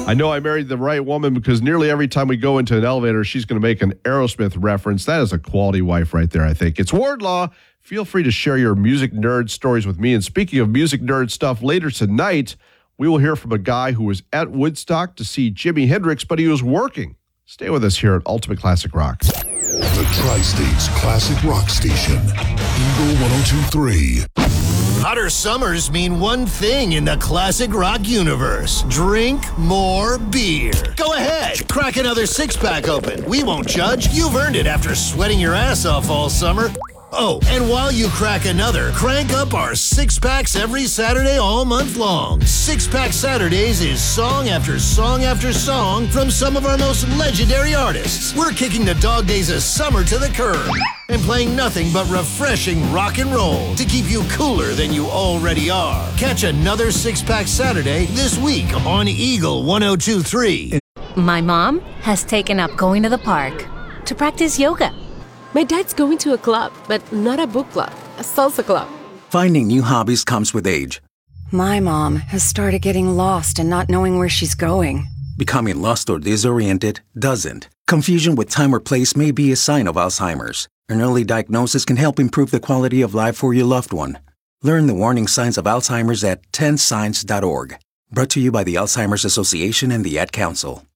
I know I married the right woman because nearly every time we go into an elevator, she's going to make an Aerosmith reference. That is a quality wife right there, I think. It's Wardlaw. Feel free to share your music nerd stories with me. And speaking of music nerd stuff, later tonight, we will hear from a guy who was at Woodstock to see Jimi Hendrix, but he was working. Stay with us here at Ultimate Classic Rock. The Tri-State's Classic Rock Station, Eagle 102.3. Hotter summers mean one thing in the classic rock universe. Drink more beer. Go ahead, crack another six-pack open. We won't judge. You've earned it after sweating your ass off all summer. Oh, and while you crack another, crank up our six-packs every Saturday all month long. Six-Pack Saturdays is song after song after song from some of our most legendary artists. We're kicking the dog days of summer to the curb and playing nothing but refreshing rock and roll to keep you cooler than you already are. Catch another Six-Pack Saturday this week on Eagle 102.3. My mom has taken up going to the park to practice yoga. My dad's going to a club, but not a book club, a salsa club. Finding new hobbies comes with age. My mom has started getting lost and not knowing where she's going. Becoming lost or disoriented doesn't. Confusion with time or place may be a sign of Alzheimer's. An early diagnosis can help improve the quality of life for your loved one. Learn the warning signs of Alzheimer's at 10signs.org. Brought to you by the Alzheimer's Association and the Ad Council.